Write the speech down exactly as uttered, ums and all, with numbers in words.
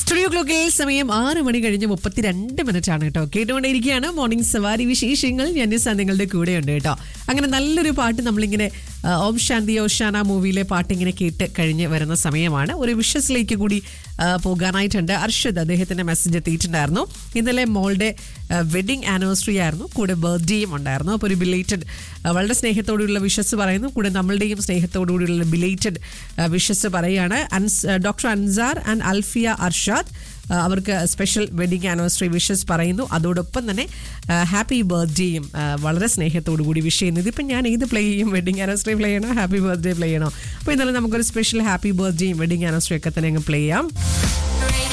Studio ക്ലോക്കിൽ സമയം ആറ് മണി കഴിഞ്ഞ് മുപ്പത്തിരണ്ട് മിനിറ്റ് ആണ് കേട്ടോ. കേട്ടുകൊണ്ടേയിരിക്കുകയാണ് മോർണിംഗ് സവാരി വിശേഷങ്ങൾ. ഞാൻ നിങ്ങളുടെ കൂടെ ഉണ്ട് കേട്ടോ. അങ്ങനെ നല്ലൊരു പാട്ട് നമ്മളിങ്ങനെ ഓം ശാന്തി ഓശാന മൂവിയിലെ പാട്ട് ഇങ്ങനെ കേട്ട് കഴിഞ്ഞ് വരുന്ന സമയമാണ്. ഒരു വിഷസിലേക്ക് കൂടി പോകാനായിട്ടുണ്ട്. അർഷദ് അദ്ദേഹത്തിന്റെ മെസ്സേജ് എത്തിയിട്ടുണ്ടായിരുന്നു. ഇന്നലെ മോളുടെ വെഡിങ് ആനിവേഴ്സറി ആയിരുന്നു, കൂടെ ബർത്ത്ഡേയും ഉണ്ടായിരുന്നു. അപ്പോൾ ഒരു ബിലേറ്റഡ് വളരെ സ്നേഹത്തോടുള്ള വിഷസ് പറയുന്നു. കൂടെ നമ്മളുടെയും സ്നേഹത്തോടുകൂടിയുള്ള ബിലേറ്റഡ് വിഷസ് പറയുകയാണ്. ഡോക്ടർ അൻസാർ ആൻഡ് അൽഫിയ അർഷാദ് അവർക്ക് സ്പെഷ്യൽ വെഡിങ് ആനിവേഴ്സറി വിഷസ് പറയുന്നു. അതോടൊപ്പം തന്നെ ഹാപ്പി ബർത്ത്ഡേയും വളരെ സ്നേഹത്തോടു കൂടി വിഷ് ചെയ്യുന്നു. ഇതിപ്പം ഞാൻ ഏത് പ്ലേ ചെയ്യും? വെഡിങ് ആനിവേഴ്സറി പ്ലേ ചെയ്യണോ, ഹാപ്പി ബർത്ത്ഡേ പ്ലേ ചെയ്യണോ? അപ്പോൾ ഇന്നലെ നമുക്കൊരു സ്പെഷ്യൽ ഹാപ്പി ബർത്ത്ഡേയും വെഡിങ് ആനിവേഴ്സറി ഒക്കെ തന്നെ അങ്ങ് പ്ലേ ചെയ്യാം.